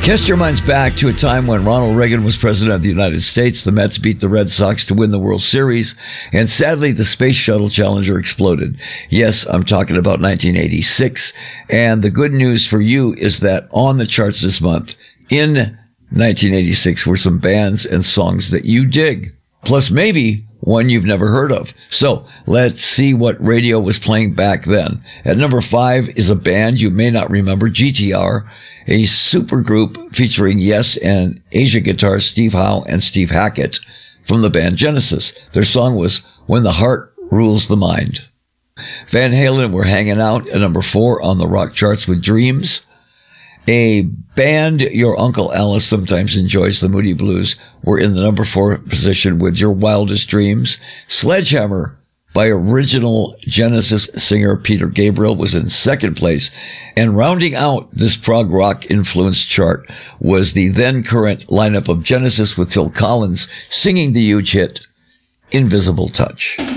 Cast your minds back to a time when Ronald Reagan was president of the United States. The Mets beat the Red Sox to win the World Series, and sadly, the Space Shuttle Challenger exploded. Yes, I'm talking about 1986, and the good news for you is that on the charts this month, in 1986, were some bands and songs that you dig, plus maybe one you've never heard of. So let's see what radio was playing back then. At number 5 is a band you may not remember, GTR, a supergroup featuring Yes and Asia guitar Steve Howe and Steve Hackett from the band Genesis. Their song was When the Heart Rules the Mind. Van Halen were hanging out at number 4 on the rock charts with Dreams. A band your Uncle Alice sometimes enjoys, the Moody Blues, were in the number 4 position with Your Wildest Dreams. Sledgehammer by original Genesis singer Peter Gabriel was in second place. And rounding out this prog rock influenced chart was the then current lineup of Genesis with Phil Collins singing the huge hit Invisible Touch.